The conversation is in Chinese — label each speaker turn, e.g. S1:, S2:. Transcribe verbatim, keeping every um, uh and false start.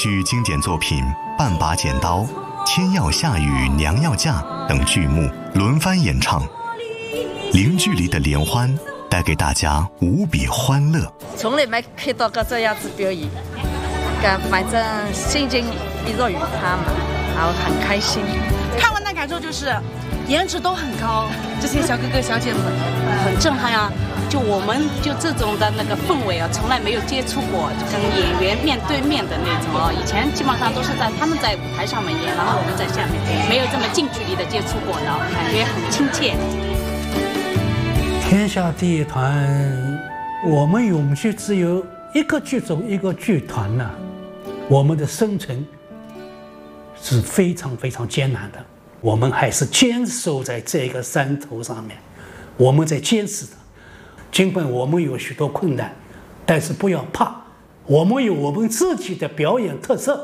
S1: 剧经典作品《半把剪刀》《天要下雨娘要嫁》等剧目轮番演唱，零距离的联欢带给大家无比欢乐。
S2: 从来没看到过这样子表演，反正心情比较愉快嘛，然后很开心。
S3: 看完的感受就是颜值都很高，这些小哥哥小姐们很震撼啊！就我们就这种的那个氛围啊，从来没有接触过，跟演员面对面的那种哦。以前基本上都是在他们在舞台上面演，然后我们在下面，没有这么近距离的接触过的，感觉很亲切。
S4: 天下第一团，我们永剧只有一个剧种一个剧团呢、啊，我们的生存是非常非常艰难的。我们还是坚守在这个山头上面，我们在坚持着。尽管我们有许多困难，但是不要怕，我们有我们自己的表演特色。